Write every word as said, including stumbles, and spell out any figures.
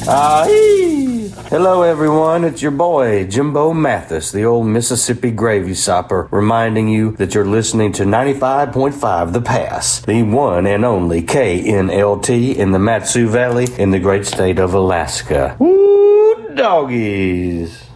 Aye. Hello, everyone. It's your boy, Jimbo Mathis, the old Mississippi gravy sopper, reminding you that you're listening to ninety-five point five The Pass, the one and only K N L T in the Mat-Su Valley in the great state of Alaska. Woo, doggies.